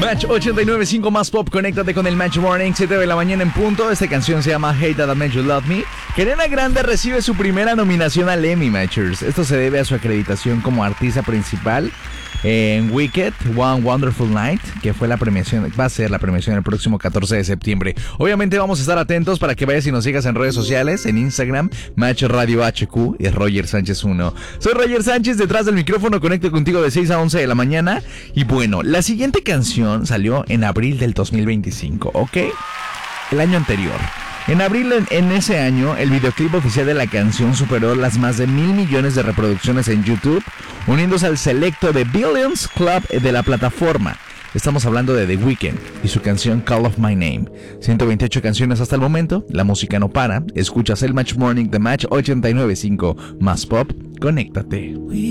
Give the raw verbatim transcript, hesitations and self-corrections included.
Match ochenta y nueve punto cinco más pop, conéctate con el Match Morning, siete de la mañana en punto. Esta canción se llama Hate That I Made You Love Me. Que Ariana Grande recibe su primera nominación al Emmy, Matchers. Esto se debe a su acreditación como artista principal en Wicked, One Wonderful Night, que fue la premiación, va a ser la premiación el próximo catorce de septiembre. Obviamente vamos a estar atentos para que vayas y nos sigas en redes sociales, en Instagram, Match Radio H Q y Roger Sánchez uno. Soy Roger Sánchez, detrás del micrófono, conecto contigo de seis a once de la mañana. Y bueno, la siguiente canción salió en abril del dos mil veinticinco, ¿ok? El año anterior. En abril en, en ese año, el videoclip oficial de la canción superó las más de mil millones de reproducciones en YouTube, uniéndose al selecto de Billions Club de la plataforma. Estamos hablando de The Weeknd y su canción Call of My Name. ciento veintiocho canciones hasta el momento, la música no para. Escuchas el Match Morning de Match ochenta y nueve punto cinco más pop. Conéctate.